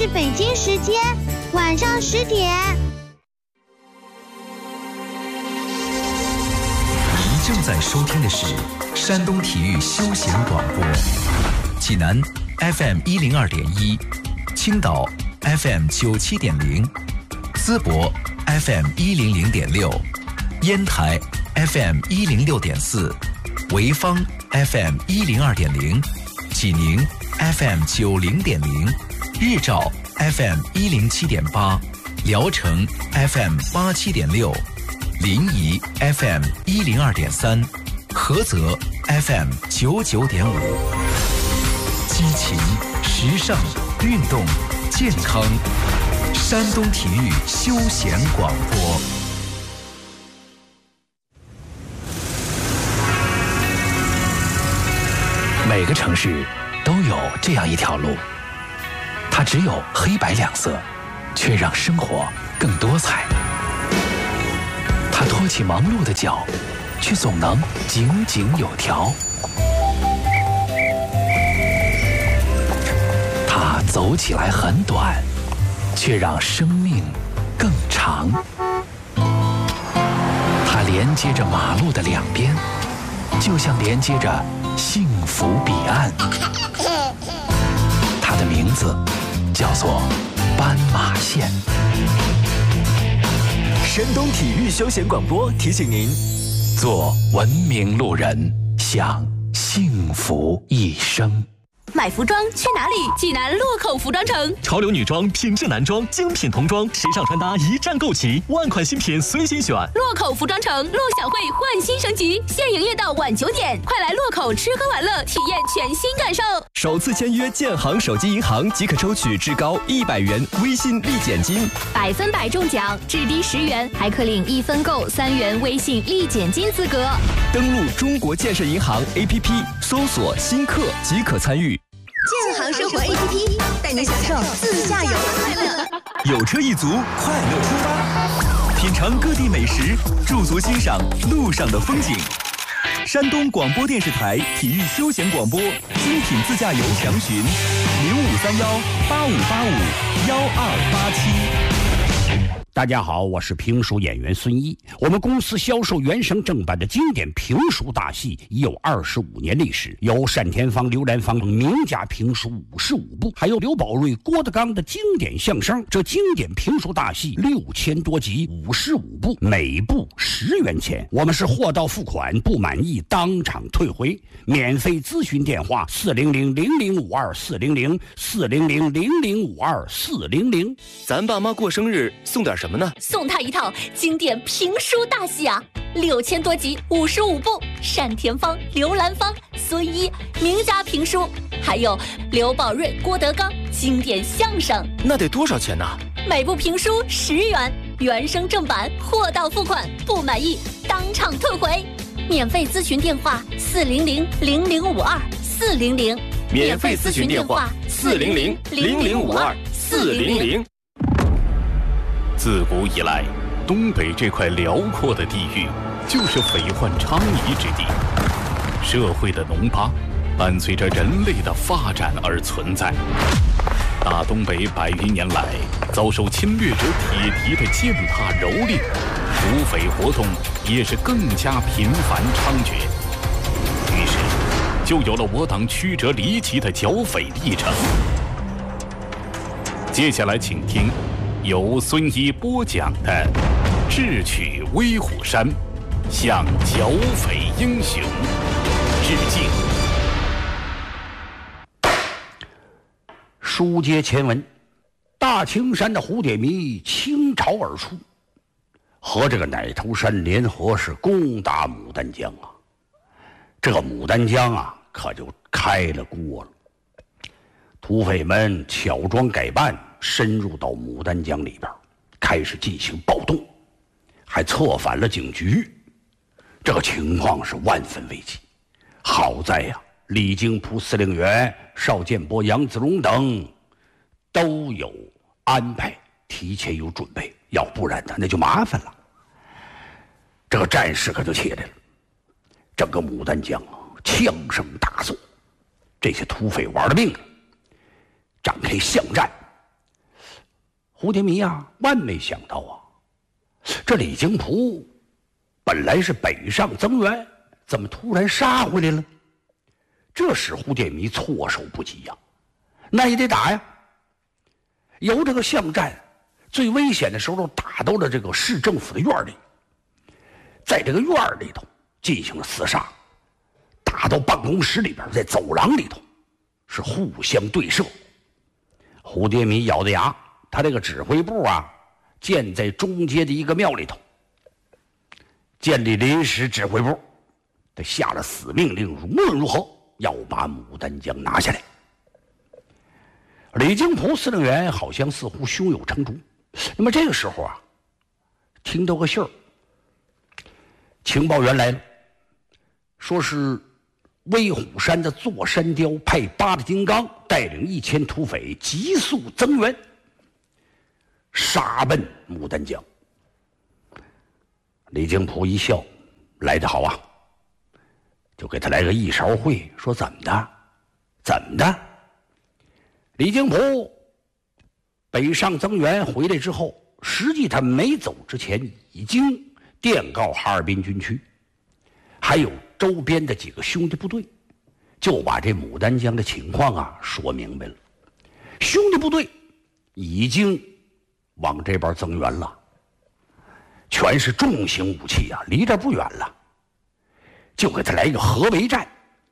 是北京时间晚上10点。 您正在收听的是山东体育休闲广播，济南 FM 102.1，青岛 FM 97.0，淄博 FM 100.6，烟台 FM 106.4，潍坊 FM 102.0，济宁 FM 90.0，日照 FM 107.8，聊城 FM 87.6，临沂 FM 102.3，菏泽 FM 99.5。激情、时尚、运动、健康，山东体育休闲广播。 每个城市都有这样一条路，它只有黑白两色，却让生活更多彩。它拖起忙碌的脚，却总能井井有条。它走起来很短，却让生命更长。它连接着马路的两边，就像连接着幸福彼岸。它的名字叫做斑马线。 山东体育休闲广播提醒您： 做文明路人，享幸福一生。 买服装去哪里？济南洛口服装城， 潮流女装、品质男装、精品童装、时尚穿搭一站购齐，万款新品随心选。 洛口服装城陆小慧焕新升级，现营业到晚9点，快来洛口吃喝玩乐，体验全新感受。 首次签约建行手机银行即可抽取至高100元微信立减金 ，100分100中奖，至低10元，还可领1分购3元微信立减金资格。 登录中国建设银行 APP， 搜索新客即可参与。 建行生活 APP 带你享受自驾游快乐， 有车一族，快乐出发，品尝各地美食，驻足欣赏路上的风景。山东广播电视台体育休闲广播，精品自驾游详询053185851287。 大家好，我是评书演员孙一。我们公司销售原声正版的经典评书大戏已有25年历史，有单田芳、刘兰芳名家评书55部，还有刘宝瑞、郭德纲的经典相声。这经典评书大戏6000多集，55部，每部10元钱。我们是货到付款，不满意当场退回。免费咨询电话400-0052-400，400-0052-400。 咱爸妈过生日送点什么呢？ 送他一套经典评书大戏啊，6000多集，55部，单田芳、刘兰芳、孙一名家评书，还有刘宝瑞、郭德纲经典相声。 那得多少钱呢？ 每部评书10元，原声正版，货到付款，不满意当场退回。免费咨询电话400-0052-400， 免费咨询电话400-0052-400。 自古以来，东北这块辽阔的地域就是匪患昌夷之地，社会的脓疤伴随着人类的发展而存在。大东北100余年来遭受侵略者铁蹄的践踏蹂躏，土匪活动也是更加频繁猖獗，于是就有了我党曲折离奇的剿匪历程。接下来请听由孙一播讲的《智取威虎山》，向剿匪英雄致敬。 书接前文，大青山的蝴蝶谜倾巢而出，和这个奶头山联合是攻打牡丹江啊。这个牡丹江啊，可就开了锅了。土匪们巧装改扮，深入到牡丹江里边，开始进行暴动，还策反了警局。这个情况是万分危急。好在呀，李经璞司令员、邵建波、杨子荣等都有安排，提前有准备，要不然呢，那就麻烦了。这个战事可就起来了，整个牡丹江啊，枪声大作，这些土匪玩了命了，展开巷战。 蝴蝶迷啊，万没想到啊，这李景璞本来是北上增援，怎么突然杀回来了？这使蝴蝶迷措手不及呀，那也得打呀。由这个巷战最危险的时候打到了这个市政府的院里，在这个院里头进行了厮杀，打到办公室里边，在走廊里头是互相对射。蝴蝶迷咬着牙，他这个指挥部啊建在中街的一个庙里头，建立临时指挥部，他下了死命令，无论如何要把牡丹江拿下来。李景璞司令员好像似乎胸有成竹。那么这个时候啊，听到个信儿，情报员来了，说是威虎山的座山雕派八大金刚带领1000土匪急速增援，杀奔牡丹江。李景璞一笑，来得好啊，就给他来个一勺烩，说怎么的？怎么的？李景璞北上增援回来之后，实际他没走之前已经电告哈尔滨军区，还有周边的几个兄弟部队，就把这牡丹江的情况啊说明白了。兄弟部队已经往这边增援了，全是重型武器啊，离这不远了，就给他来一个合围战。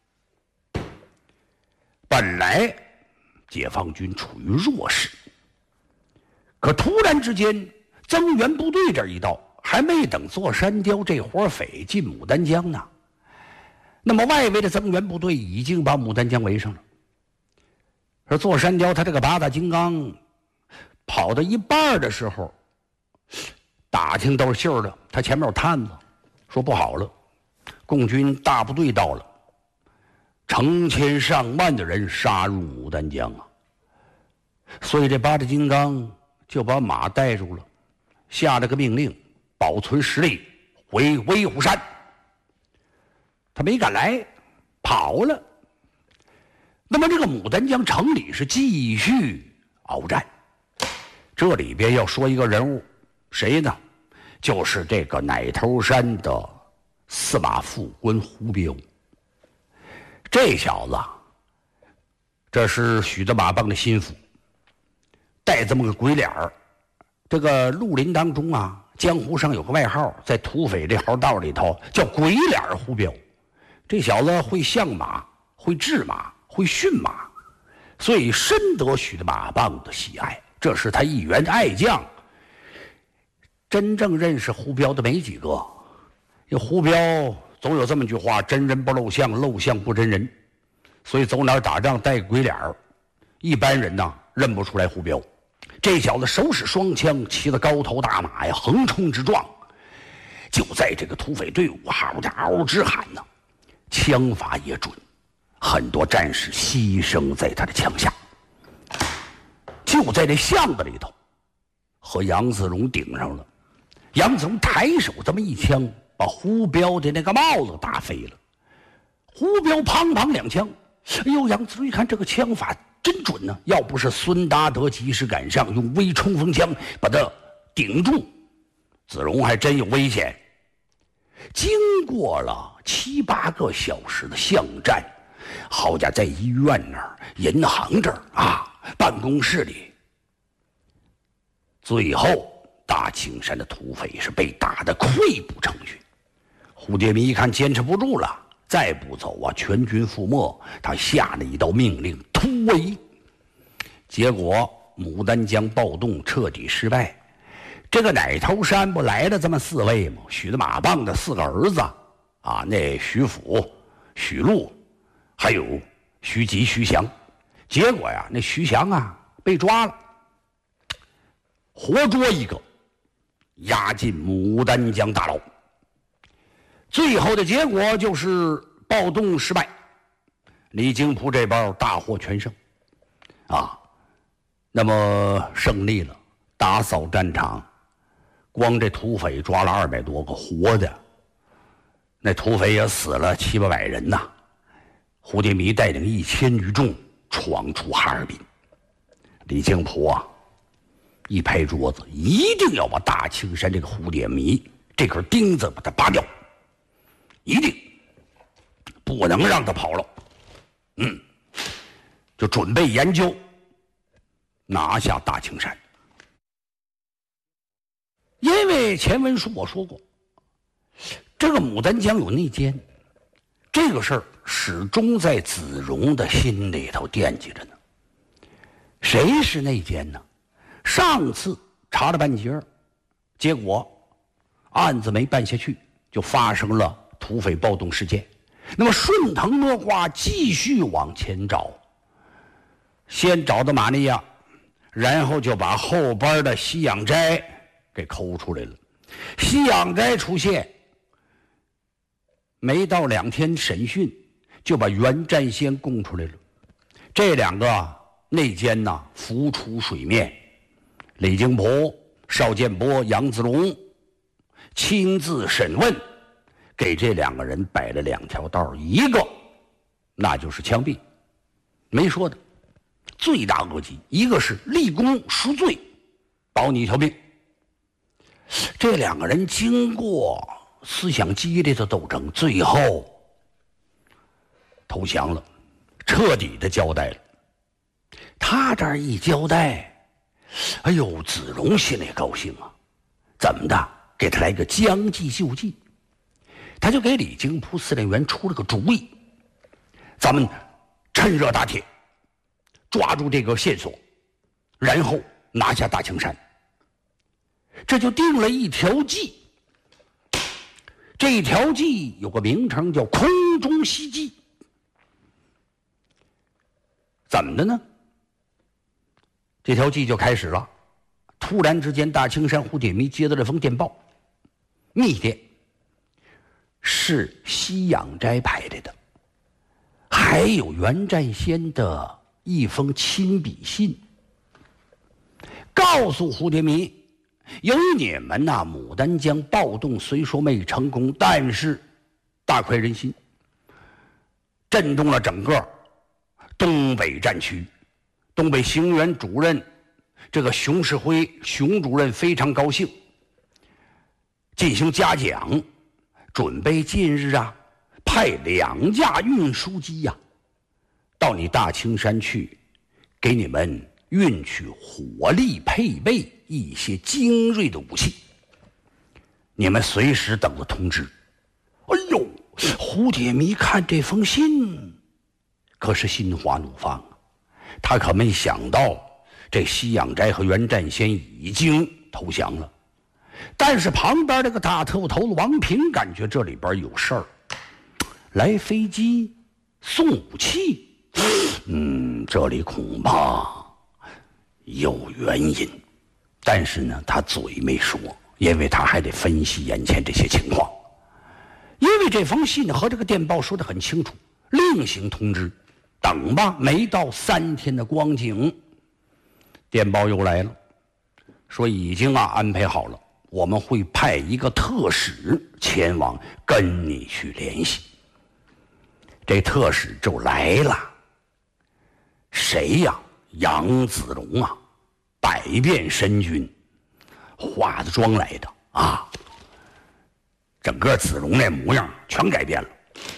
本来解放军处于弱势，可突然之间增援部队这一到，还没等座山雕这伙匪进牡丹江呢，那么外围的增援部队已经把牡丹江围上了。而座山雕他这个八大金刚跑到一半的时候，打听到信儿了，他前面有探子说不好了，共军大部队到了，成千上万的人杀入牡丹江啊！所以这八大金刚就把马带住了，下了个命令，保存实力，回威虎山。他没敢来，跑了。那么这个牡丹江城里是继续鏖战。这里边要说一个人物，谁呢？就是这个奶头山的司马副官胡彪。这小子，这是许德马棒的心腹，带这么个鬼脸儿。这个绿林当中啊，江湖上有个外号，在土匪这号道里头叫鬼脸胡彪。这小子会相马，会治马，会驯马，所以深得许德马棒的喜爱。这是他一员爱将。真正认识胡彪的没几个，这胡彪总有这么句话：真人不露相，露相不真人。所以走哪儿打仗带鬼脸儿，一般人呐认不出来胡彪。这小子手使双枪，骑着高头大马呀，横冲直撞。就在这个土匪队伍好家嗷直喊呢，枪法也准，很多战士牺牲在他的枪下。就在这巷子里头，和杨子荣顶上了。杨子荣抬手这么一枪，把胡彪的那个帽子打飞了。胡彪砰砰两枪，哎呦！杨子荣一看这个枪法真准呢，要不是孙达德及时赶上，用微冲锋枪把他顶住，子荣还真有危险。经过了7、8个小时的巷战，好家伙，在医院那儿、银行这儿啊、办公室里，最后大青山的土匪是被打得溃不成军。蝴蝶迷一看坚持不住了，再不走啊，全军覆没。他下了一道命令，突围。结果牡丹江暴动彻底失败。这个奶头山不来了这么4位吗？许德马棒的4个儿子啊，那许府、许禄，还有徐吉、徐祥。结果呀，那徐祥啊被抓了，活捉一个，押进牡丹江大牢。最后的结果就是暴动失败，李景璞这边大获全胜啊。那么胜利了，打扫战场，光这土匪抓了200多个活的，那土匪也死了7、800人呐。蝴蝶迷带领1000余众闯出哈尔滨。李景璞啊， 一拍桌子，一定要把大青山这个蝴蝶迷这根钉子把它拔掉，一定不能让他跑了。就准备研究拿下大青山。因为前文书我说过，这个牡丹江有内奸，这个事儿始终在子荣的心里头惦记着呢。谁是内奸呢？上次查了半截儿，结果案子没办下去，就发生了土匪暴动事件。那么顺藤摸瓜，继续往前找，先找到马利亚，然后就把后边的西洋斋给抠出来了。西洋斋出现没到2天审讯，就把袁占先供出来了。这2个内奸呐浮出水面，李金婆、邵建波、杨子荣亲自审问，给这2个人摆了2条道，一个那就是枪毙，没说的，罪大恶极；一个是立功赎罪，保你一条命。这2个人经过思想激烈的斗争，最后投降了，彻底的交代了。他这一交代，哎呦，子荣心里高兴啊！怎么的？给他来个将计就计。他就给李京铺司令员出了个主意，咱们趁热打铁，抓住这个线索，然后拿下大青山。这就定了一条计。这条计有个名称叫空中袭击。怎么的呢？这条计就开始了。突然之间，大青山蝴蝶迷接到这封电报，密电，是西洋斋派来的，还有袁占先的一封亲笔信，告诉蝴蝶迷，由于你们呐，牡丹江暴动虽说没成功，但是大快人心，震动了整个东北战区。东北行辕主任这个熊世辉熊主任非常高兴，进行嘉奖，准备近日啊派2架运输机呀到你大青山去，给你们运去火力配备一些精锐的武器，你们随时等着通知。哎呦，蝴蝶迷看这封信可是心花怒放啊，他可没想到这西洋斋和袁占先已经投降了。但是旁边这个大特务头子王平感觉这里边有事儿，来飞机送武器，这里恐怕有原因。但是呢，他嘴没说，因为他还得分析眼前这些情况。因为这封信和这个电报说得很清楚，另行通知。等吧，没到3天的光景，电报又来了，说已经安排好了，我们会派一个特使前往跟你去联系。这特使就来了，谁呀？杨子荣啊，百变神君，化的妆来的啊，整个子荣那模样全改变了。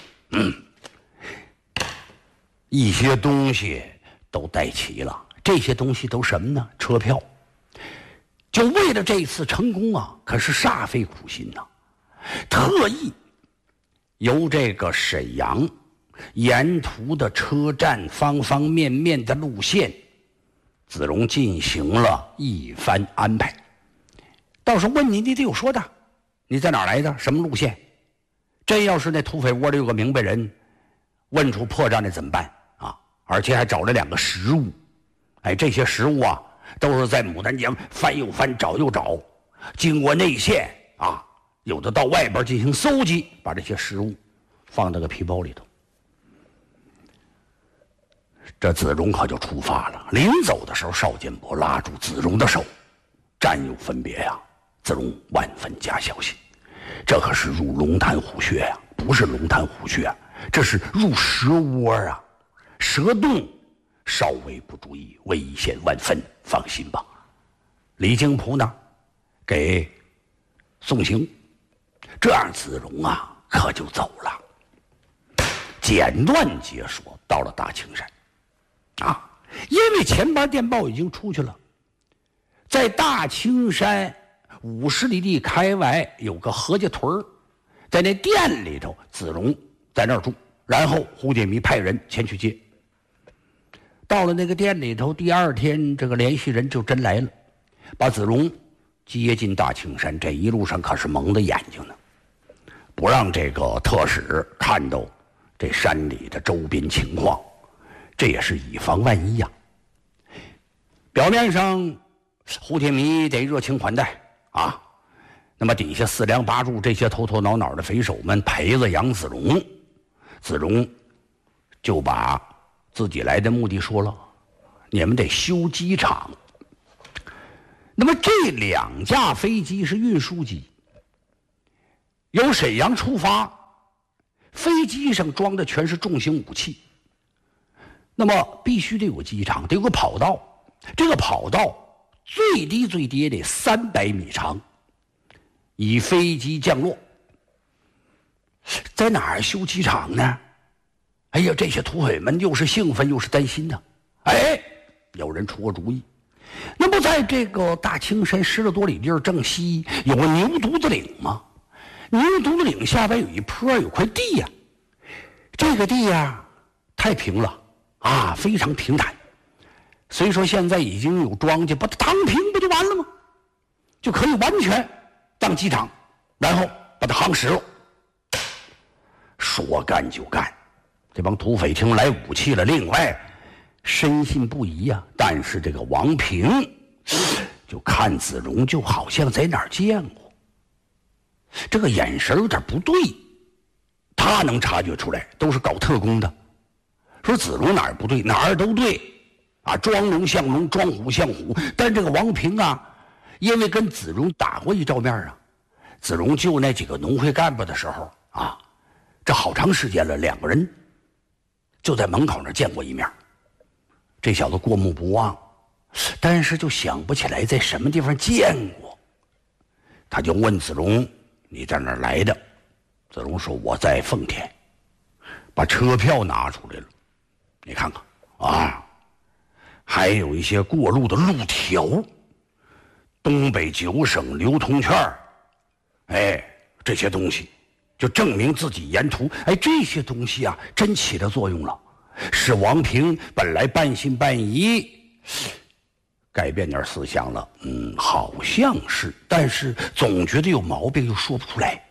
一些东西都带齐了，这些东西都什么呢？车票。就为了这次成功啊，可是煞费苦心呐，特意由这个沈阳沿途的车站方方面面的路线，子荣进行了一番安排。到时候问你，你得有说的，你在哪儿来的，什么路线？真要是那土匪窝里有个明白人，问出破绽来怎么办？而且还找了2个实物，这些实物啊，都是在牡丹江翻又翻，找又找，经过内线啊，有的到外边进行搜集，把这些实物放到个皮包里头。这子荣可就出发了。临走的时候，邵建波拉住子荣的手，战友分别呀，子荣万分加小心，这可是入龙潭虎穴呀，不是龙潭虎穴，这是入蛇窝啊。蛇洞稍微不注意，危险万分，放心吧。 李靖甫呢给送行，这样子荣啊可就走了。简短解说，到了大青山啊，因为前边电报已经出去了，在大青山50里地开外有个何家屯，在那店里头，子荣在那儿住，然后胡铁迷派人前去接。到了那个店里头，第二天这个联系人就真来了，把子荣接进大青山。这一路上可是蒙着眼睛呢，不让这个特使看到这山里的周边情况，这也是以防万一呀。表面上胡铁迷得热情款待啊，那么底下4梁8柱这些头头脑脑的匪首们陪着杨子荣，子荣就把自己来的目的说了，你们得修机场。那么这2架飞机是运输机，由沈阳出发，飞机上装的全是重型武器，那么必须得有机场，得有个跑道，这个跑道最低也得300米长，以飞机降落。在哪儿修机场呢？哎呀，这些土匪们又是兴奋又是担心呢。哎，有人出个主意，那不在这个大青山10多里地正西有个牛犊子岭吗？牛犊子岭下边有一坡，有块地呀，这个地呀太平了啊，非常平坦。虽说现在已经有庄稼，把它趟平不就完了吗？就可以完全当机场，然后把它夯实了。说干就干，这帮土匪听来武器了，另外深信不疑呀。但是这个王平就看子荣，就好像在哪儿见过，这个眼神有点不对，他能察觉出来，都是搞特工的。说子荣哪儿不对，哪儿都对啊，装龙像龙，装虎像虎。但这个王平啊，因为跟子荣打过一照面啊，子荣救那几个农会干部的时候啊，这好长时间了，2个人就在门口那见过一面。这小子过目不忘，但是就想不起来在什么地方见过。他就问子荣：“你在哪儿来的？”子荣说：“我在奉天。”把车票拿出来了，你看看啊，还有一些过路的路条，东北9省流通券，哎，这些东西就证明自己沿途，哎，这些东西啊，真起了作用了，使王平本来半信半疑，改变点思想了。好像是，但是总觉得有毛病，又说不出来。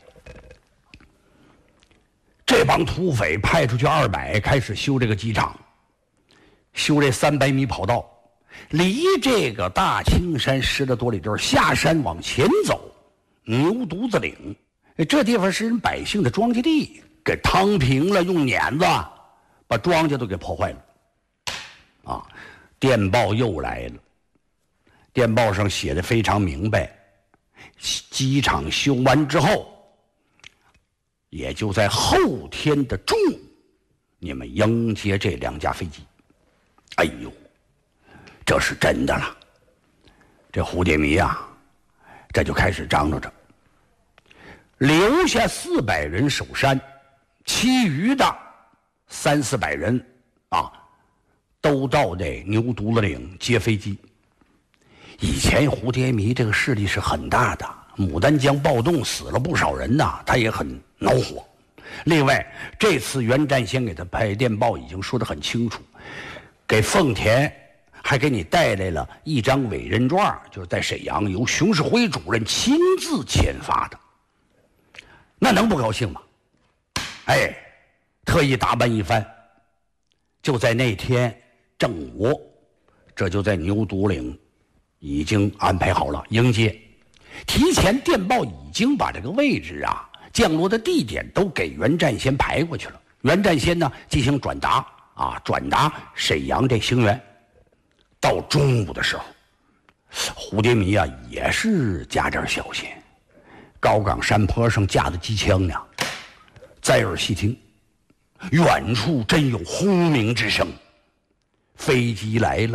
这帮土匪派出去200，开始修这个机场，修这300米跑道，离这个大青山10多里地下山往前走，牛犊子岭，这地方是人百姓的庄稼地，给趟平了，用碾子把庄稼都给破坏了。啊，电报又来了，电报上写的非常明白，机场修完之后，也就在后天的中午，你们迎接这2架飞机。哎呦，这是真的了。这胡铁迷啊，这就开始张罗着，留下400人守山，其余的300-400人啊，都到这牛犊子岭接飞机。以前胡铁迷这个势力是很大的，牡丹江暴动死了不少人呐，他也很恼火。另外，这次袁占先给他拍电报已经说得很清楚，给奉田还给你带来了一张委任状，就是在沈阳由熊式辉主任亲自签发的，那能不高兴吗？哎，特意打扮一番，就在那天正午，这就在牛犊岭已经安排好了迎接。提前电报已经把这个位置啊、降落的地点都给袁占先排过去了。袁占先呢进行转达啊，转达沈阳这星源。到中午的时候，胡铁迷啊也是加点小心，高岗山坡上架的机枪呢，在耳细听，远处真有轰鸣之声。飞机来了，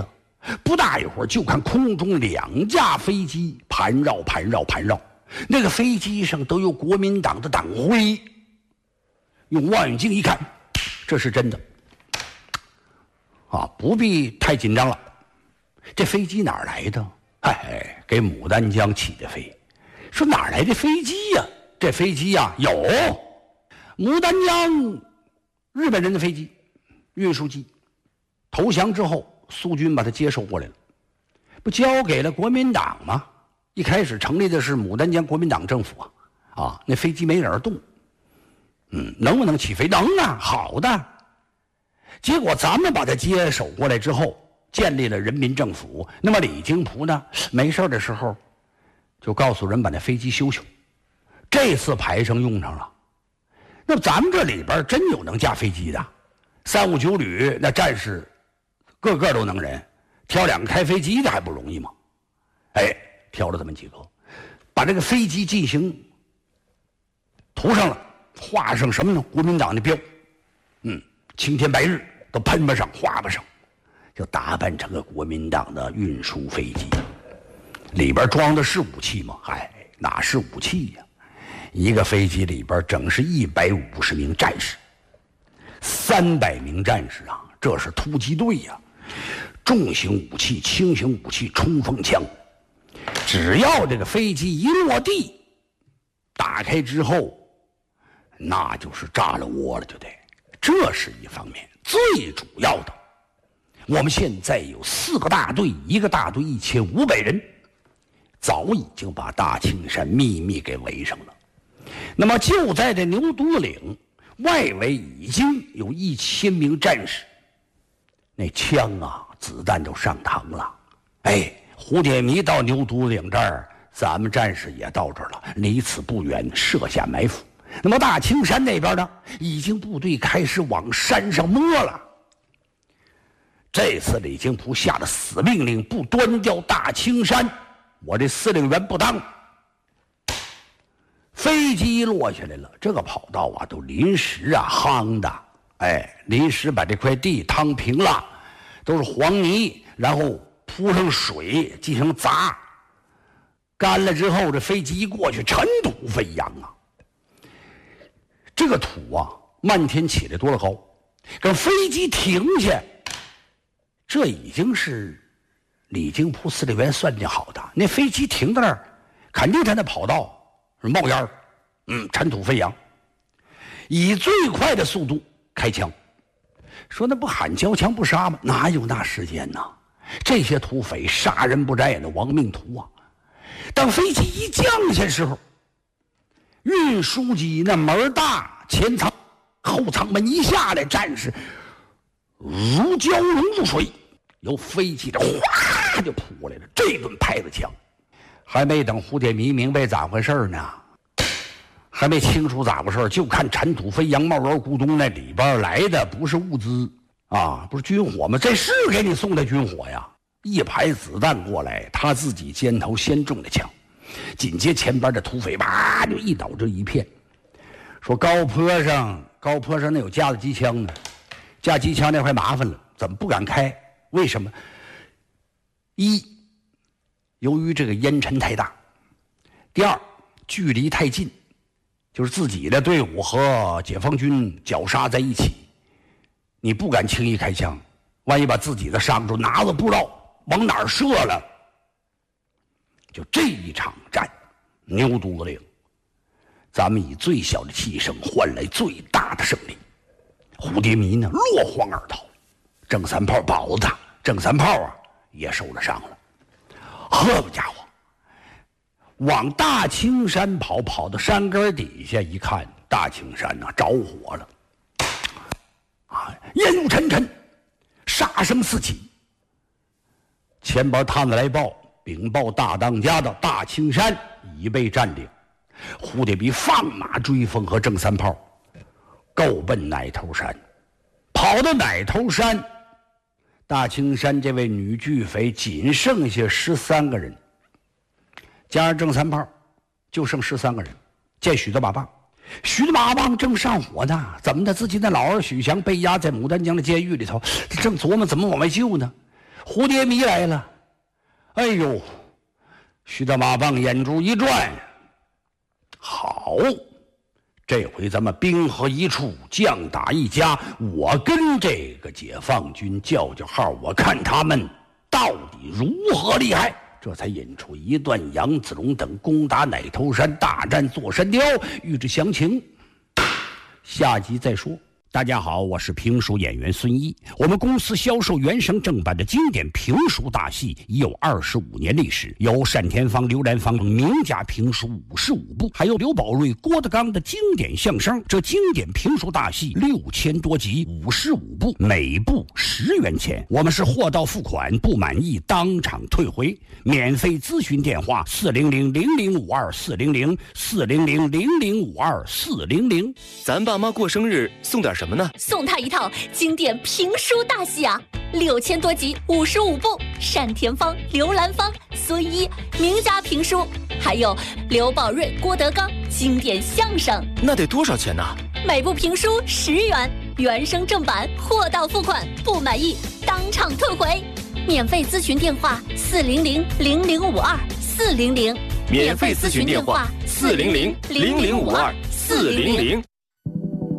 不大一会儿，就看空中2架飞机盘绕。那个飞机上都有国民党的党徽。用望远镜一看，这是真的。不必太紧张了。这飞机哪儿来的？给牡丹江起的飞。说哪儿来的飞机呀？这飞机呀，有牡丹江日本人的飞机，运输机。投降之后，苏军把它接收过来了，不交给了国民党吗？一开始成立的是牡丹江国民党政府那飞机没人动。能不能起飞？能啊，好的。结果咱们把它接手过来之后，建立了人民政府。那么李金璞呢，没事的时候就告诉人把那飞机修。这次排上用上了。那么咱们这里边真有能驾飞机的，359旅那战士个个都能人，挑2个开飞机的还不容易吗？挑了这么几个，把这个飞机进行涂上了，画上什么呢？国民党的标，青天白日都喷不上，画不上，就打扮成个国民党的运输飞机。里边装的是武器吗？哪是武器呀？一个飞机里边整是150名战士，300名战士这是突击队呀。重型武器、轻型武器、冲锋枪，只要这个飞机一落地，打开之后，那就是炸了窝了，就得。这是一方面。最主要的，我们现在有4个大队，一个大队1500人，早已经把大青山秘密给围上了。那么就在这牛犊岭外围已经有1000名战士，那枪子弹都上膛了。蝴蝶迷到牛犊岭这儿，咱们战士也到这儿了，离此不远，设下埋伏。那么大青山那边呢，已经部队开始往山上摸了。这次李金璞下了死命令，不端掉大青山，我这司令员不当。飞机落下来了，这个跑道都临时夯的，临时把这块地趟平了，都是黄泥，然后铺上水进行砸，干了之后，这飞机一过去，尘土飞扬这个土漫天起来多了高，可飞机停下，这已经是李金璞司令员算计好的。那飞机停在那儿，肯定他那跑道是冒烟尘土飞扬，以最快的速度开枪。说那不喊交枪不杀吗？哪有那时间呢？这些土匪杀人不眨眼的亡命徒当飞机一降下时候，运输机那门大，前舱后舱门一下来，战士如蛟龙入水，由飞机这哗就扑过来了。这顿拍子枪，还没等蝴蝶迷明白咋回事呢，还没清楚咋回事，就看尘土飞扬，冒烟咕咚，那里边来的不是物资不是军火吗？这是给你送的军火呀！一排子弹过来，他自己肩头先中的枪，紧接前边的土匪吧就一倒这一片。说高坡上那有架子机枪呢，架机枪那块麻烦了，怎么不敢开？为什么？一，由于这个烟尘太大；第二，距离太近，就是自己的队伍和解放军绞杀在一起，你不敢轻易开枪，万一把自己的伤住，拿着不知道往哪儿射了。就这一场战，牛犊子岭，咱们以最小的牺牲换来最大的胜利。蝴蝶迷呢落荒而逃，郑三炮宝子郑三炮也受了伤了。呵家伙，往大青山跑，跑到山根底下一看，大青山着火了，烟雾沉沉，杀声四起。前边探子来报，禀报大当家的大青山已被占领。蝴蝶迷放马追风，和郑三炮够奔奶头山。跑到奶头山，大青山这位女巨匪仅剩下13个人，加上郑三炮就剩13个人。见许多把棒，许多把棒正上火呢，怎么的？自己那老二许祥被压在牡丹江的监狱里头，正琢磨怎么往外救呢。 蝴蝶迷来了。哎呦，徐大马棒眼珠一转，好，这回咱们兵合一处，将打一家。我跟这个解放军叫叫号，我看他们到底如何厉害。这才引出一段杨子荣等攻打奶头山，大战座山雕。欲知详情，下集再说。大家好，我是评书演员孙一。我们公司销售原声正版的经典评书大戏已有25年历史，有单田芳、刘兰芳名家评书55部，还有刘宝瑞、郭德纲的经典相声。这经典评书大戏6000多集，55部，每部10元钱。我们是货到付款，不满意当场退回。免费咨询电话400-0052-400，400-0052-400。 咱爸妈过生日送点什么呢？ 送他一套经典评书大戏啊，6000多集，55部，单田芳、刘兰芳、孙一名家评书，还有刘宝瑞、郭德纲经典相声。 那得多少钱呢？ 每部评书10元，原声正版，货到付款，不满意当场退回。免费咨询电话400-0052-400， 免费咨询电话400-0052-400。